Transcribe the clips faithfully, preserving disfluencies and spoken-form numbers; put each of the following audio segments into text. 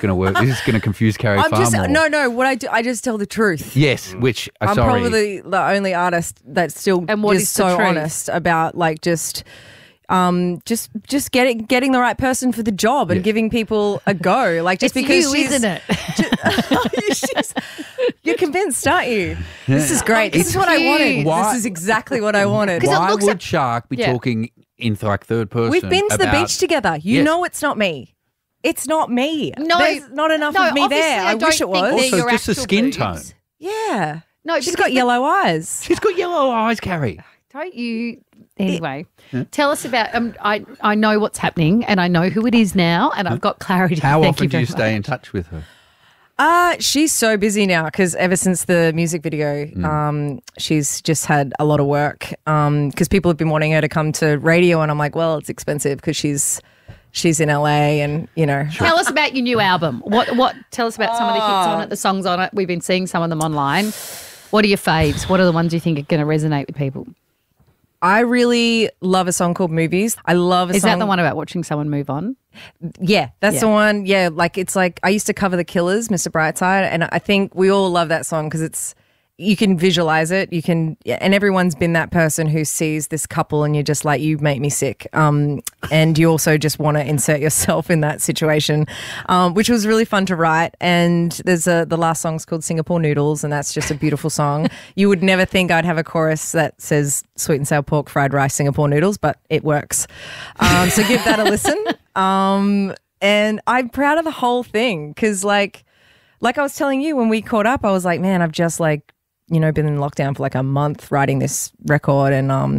going to work. This is going to confuse Carrie I'm far just more. no, no. What I do, I just tell the truth. Yes, which uh, I'm sorry. probably the only artist that's still And what is is the so truth? honest about like just. Um, just just getting getting the right person for the job and Yes. giving people a go. Like just It's because you, she's, isn't it? she's, you're convinced, aren't you? This is great. This It's is what I wanted. cute. Why- This is exactly what I wanted. it Why looks would at- Shark be Yeah. talking in like third person? We've been to the about- beach together. You Yes. know it's not me. It's not me. No, There's not enough no, of me obviously there. I I, don't wish it think was. they're Also, your just the actual skin boobs. tone. Yeah. No, She's because got yellow eyes. She's got yellow eyes, Carrie. Don't you? Anyway, tell us about. Um, I I know what's happening, and I know who it is now, and I've got clarity. How Thank often do very you stay much. in touch with her? Uh, she's so busy now because ever since the music video, Mm. um, she's just had a lot of work. Um, because people have been wanting her to come to radio, and I'm like, well, it's expensive because she's she's in L A, and you know, Tell us about your new album. What what? Tell us about some of the hits on it, the songs on it. We've been seeing some of them online. What are your faves? What are the ones you think are going to resonate with people? I really love a song called Movies. I love a Is song. that the one about watching someone move on? Yeah, that's Yeah. the one. Yeah, like it's like I used to cover The Killers, Mister Brightside, and I think we all love that song because it's you can visualize it. You can, yeah, and everyone's been that person who sees this couple and you're just like, you make me sick. Um, and you also just want to insert yourself in that situation, um, which was really fun to write. And there's a the last song's called Singapore Noodles, and that's just a beautiful song. You would never think I'd have a chorus that says sweet and sour pork, fried rice, Singapore noodles, but it works. Um, so give that a listen. Um, and I'm proud of the whole thing because, like, like I was telling you when we caught up, I was like, man, I've just like, you know, been in lockdown for like a month writing this record, and um,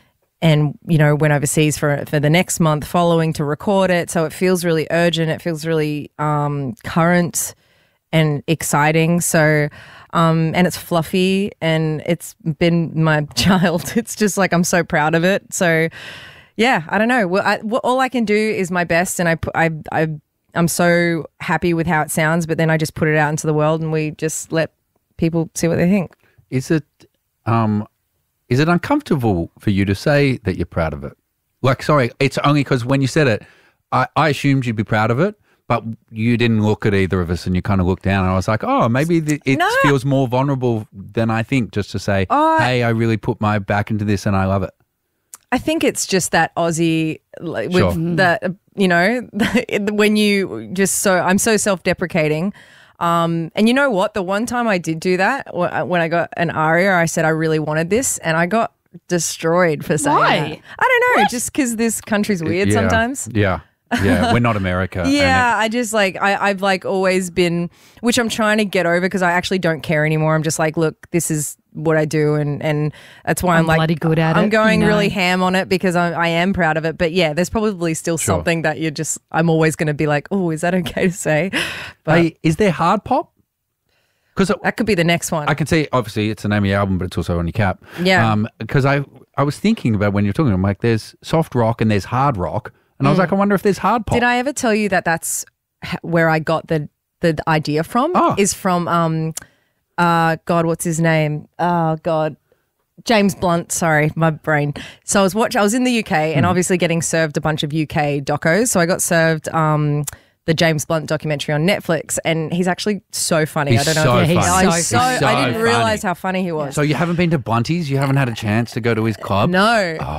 and you know, went overseas for for the next month following to record it. So it feels really urgent. It feels really um current and exciting. So. Um, and it's fluffy and it's been my child. It's just like I'm so proud of it. So, yeah, I don't know. Well, I, well, all I can do is my best, and I, pu- I, I, I'm so happy with how it sounds. But then I just put it out into the world, and we just let people see what they think. Is it, um, is it uncomfortable for you to say that you're proud of it? Like, sorry, it's only because when you said it, I, I assumed you'd be proud of it. But you didn't look at either of us and you kind of looked down and I was like, oh, maybe the, it No. feels more vulnerable than I think just to say, Oh, hey, I really put my back into this and I love it. I think it's just that Aussie, like, with Sure. the, you know, when you just so, I'm so self-deprecating. Um, and you know what? The one time I did do that, wh- when I got an aria, I said I really wanted this, and I got destroyed for saying Why? that. I don't know, just because this country's weird Yeah. sometimes. Yeah. Yeah. We're not America. and Yeah, I just like I, I've like always been, which I'm trying to get over because I actually don't care anymore. I'm just like, look, this is what I do, and and that's why I'm, I'm like bloody good at I'm it, going you know. really ham on it because I, I am proud of it. But yeah, there's probably still Sure. something that you're just I'm always going to be like, oh, is that okay to say? But Hey, is there hard pop? Because that could be the next one. I can see, obviously, it's the name of your album, but it's also on your cap. Yeah. Because I, I was thinking about when you're talking, I'm like, there's soft rock and there's hard rock. And I was like, I wonder if there's hard pop. Did I ever tell you that that's h- where I got the the idea from? Oh. Is from um, uh, God, what's his name? Oh God, James Blunt. Sorry, my brain. So I was watch. I was in the U K and obviously getting served a bunch of U K docos. So I got served um the James Blunt documentary on Netflix, and he's actually so funny. He's I don't know. so if funny. I'm He's so, so- He's so I didn't realize funny. how funny he was. So you haven't been to Blunties? You haven't had a chance to go to his club? no,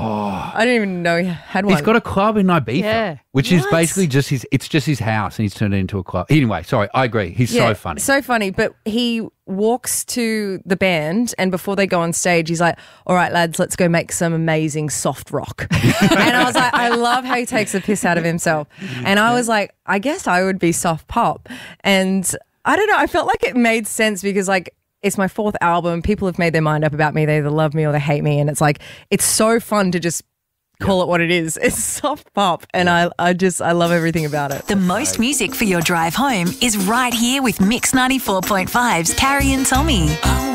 I didn't even know he had one. He's got a club in Ibiza, Yeah. which is What? basically just his, it's just his house and he's turned it into a club. Anyway, sorry, I agree. He's so funny. So funny. But he walks to the band, and before they go on stage, he's like, all right, lads, let's go make some amazing soft rock. And I was like, I love how he takes the piss out of himself. And I was like, I guess I would be soft pop. And I don't know, I felt like it made sense because, like, it's my fourth album. People have made their mind up about me. They either love me or they hate me. And it's like, it's so fun to just call it what it is. It's soft pop. And I, I just, I love everything about it. The most music for your drive home is right here with Mix ninety-four point five's Carrie and Tommy.